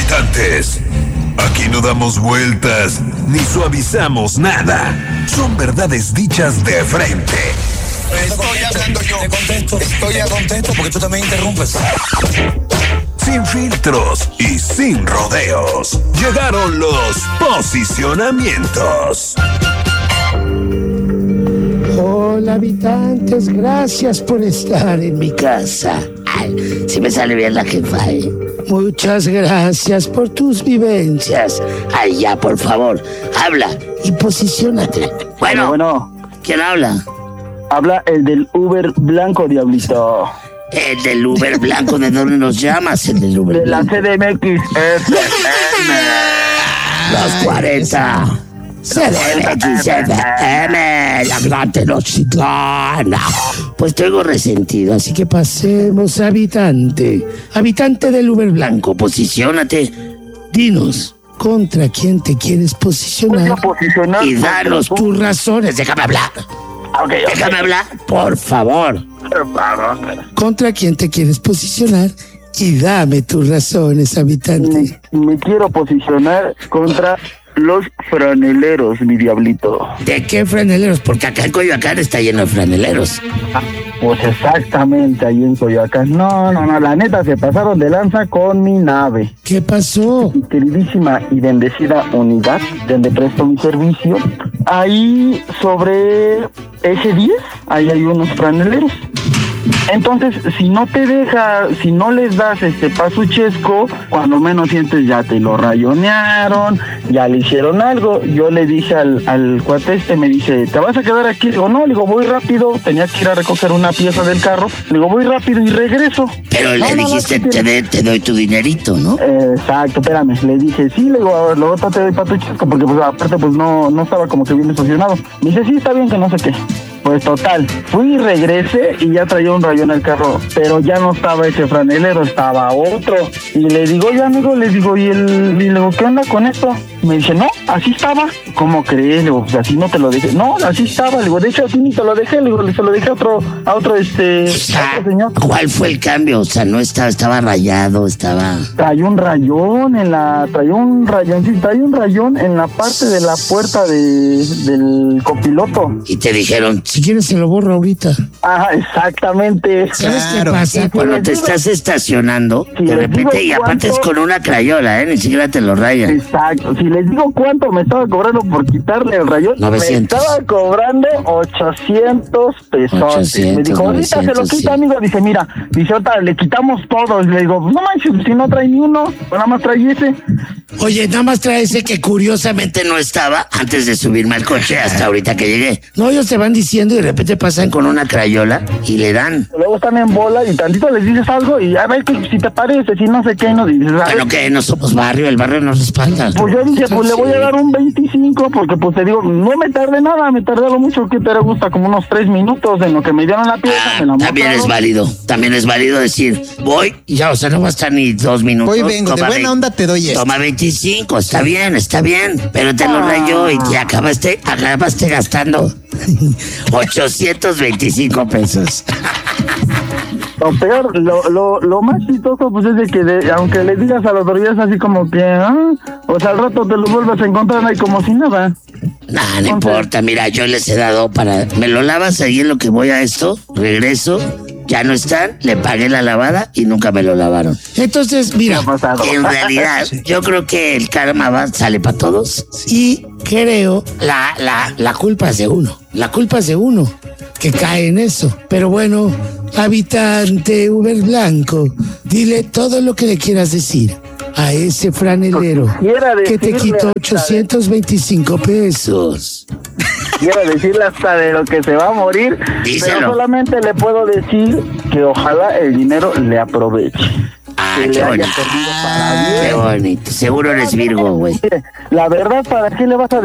habitantes. Aquí no damos vueltas ni suavizamos nada. Son verdades dichas de frente. Estoy hablando yo. Estoy contento porque tú también interrumpes. Sin filtros y sin rodeos. Llegaron los posicionamientos. Hola habitantes, gracias por estar en mi casa. Ay, si me sale bien la jefa, ¿eh? Muchas gracias por tus vivencias. Ay, ya, por favor, habla Y posiciónate. Bueno, ¿quién habla? Habla el del Uber blanco, diablito. El del Uber blanco, ¿de dónde nos llamas? El del Uber De la blanco. CDMX FM. Los 40. CDMX-FM, la gran Tenochtitlán. Pues te oigo resentido, así que Pasemos, habitante. Habitante del Uber blanco. posiciónate Dinos, ¿contra quién te quieres Voy posicionar? a posicionar. y danos Tus razones. Déjame hablar. Ok. Déjame hablar, por favor. Por favor. ¿Contra quién te quieres posicionar? Y dame tus razones, habitante. Me quiero posicionar contra los franeleros, mi diablito. ¿De qué franeleros? Porque acá en Coyoacán está lleno de franeleros. Pues exactamente, ahí en Coyoacán. No, la neta se pasaron de lanza con mi nave. ¿Qué pasó? Mi queridísima y bendecida unidad donde presto mi servicio. Ahí sobre ese 10, ahí hay unos franeleros. Entonces, si no te deja, si no les das pasuchesco, cuando menos sientes ya te lo rayonearon, ya le hicieron algo. Yo le dije al cuate me dice, ¿te vas a quedar aquí? Le digo, no, le digo, voy rápido, tenía que ir a recoger una pieza del carro. Le digo, voy rápido y regreso. Pero le dijiste, te doy tu dinerito, ¿no? Exacto, espérame, le dije, sí, le digo, luego te doy pasuchesco, porque pues aparte pues no estaba como que bien estacionado. Me dice, sí, está bien, que no sé qué. Pues total, fui y regresé y ya traía un rayón el carro, pero ya no estaba ese franelero, estaba otro. Y le digo, oye amigo, le digo, y le digo, ¿qué onda con esto? Me dice, no, así estaba. ¿Cómo crees? Le digo, pues así no te lo dejé. No, así estaba. Le digo, de hecho, a ti ni te lo dejé. Le digo, se lo dejé a otro O sea, otro señor. ¿cuál fue el cambio? O sea, no estaba rayado, estaba... Traía un rayón traía un rayón en la parte de la puerta del copiloto. Y te dijeron, Si quieres se lo borro ahorita. Ajá, exactamente. ¿Sabes qué pasa? cuando te estás estacionando, Sí, de les repente, digo y aparte es cuánto- con una crayola, Ni siquiera te lo rayan. Exacto. Si les digo cuánto me estaba cobrando por quitarle el rayón, 900. me estaba cobrando 800 pesos. 800, Me dijo, ahorita se lo 900, quita, sí. amigo. Dice, mira, dice, ahorita le quitamos todo. Y le digo, no manches, si no trae ni uno, pues nada más trae ese. Oye, nada más trae ese que Curiosamente no estaba antes de subirme al coche hasta ahorita que llegué. No, ellos te van diciendo y de repente pasan Con una crayola y le dan. Luego están en bola y tantito les dices algo y a ver que si te parece, si no sé qué, no dices, ¿sabes? Bueno, que no somos barrio, el barrio nos respalda. Pues yo dije, pues le voy a dar un 25 porque pues te digo, no me tardé nada, me tardé lo mucho que te gusta, como unos 3 minutos en lo que me dieron la pieza, me la También es mostraron. válido. También es válido decir, voy y ya, o sea, no va a estar ni 2 minutos. Hoy vengo, de Toma buena onda te doy esto. Toma 25, está bien, pero te lo rayó y te acabaste gastando 825 pesos. Lo peor, lo más chistoso pues es de que aunque le digas a los autoridades así como que, o sea, al rato te lo vuelves a encontrar ahí como si nada. Nah, no importa, mira, yo les he dado me lo lavas ahí en lo que voy a esto, regreso, ya no están, le pagué la lavada y nunca me lo lavaron. Entonces, mira, En realidad, yo creo que el karma sale para todos. y creo la culpa es de uno. La culpa es de uno que cae en eso. Pero bueno, habitante Uber blanco, dile todo lo que le quieras decir a ese franelero Quiera que te decirle quitó hasta 825 pesos. Quiero decirle hasta de lo que se va a morir, Díselo. pero solamente le puedo decir que ojalá el dinero le aproveche. Ah, Que qué le haya bonito. servido para bien. Qué bonito. Seguro eres Virgo, güey. La verdad, ¿para qué le vas a